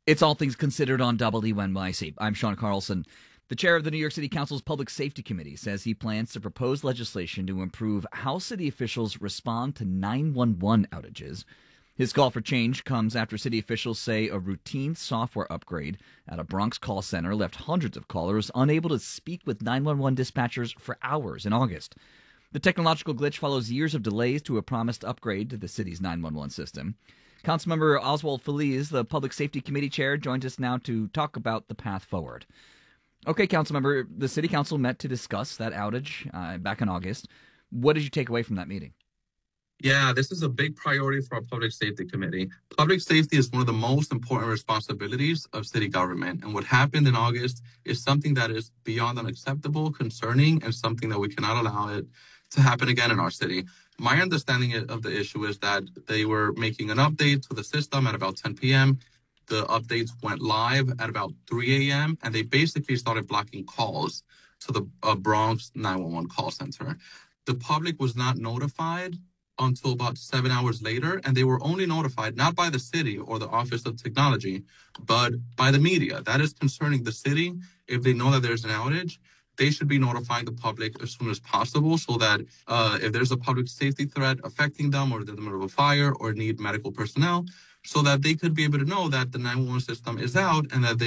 It's All Things Considered on WNYC. I'm Sean Carlson. The chair of the New York City Council's Public Safety Committee says he plans to propose legislation to improve how city officials respond to 911 outages. His call for change comes after city officials say a routine software upgrade at a Bronx call center left hundreds of callers unable to speak with 911 dispatchers for hours in August. The technological glitch follows years of delays to a promised upgrade to the city's 911 system. Councilmember Oswald Feliz, the Public Safety Committee chair, joins us now to talk about the path forward. Okay, Councilmember, the City Council met to discuss that outage back in August. What did you take away from that meeting? Yeah, this is a big priority for our Public Safety Committee. Public safety is one of the most important responsibilities of city government. And what happened in August is something that is beyond unacceptable, concerning, and something that we cannot allow it to happen again in our city. My understanding of the issue is that they were making an update to the system at about 10 p.m. The updates went live at about 3 a.m. and they basically started blocking calls to the Bronx 911 call center. The public was not notified until about 7 hours later, and they were only notified not by the city or the Office of Technology, but by the media. That is concerning the city. If they know that there's an outage, they should be notifying the public as soon as possible so that if there's a public safety threat affecting them or they're in the middle of a fire or need medical personnel, so that they could be able to know that the 911 system is out and that they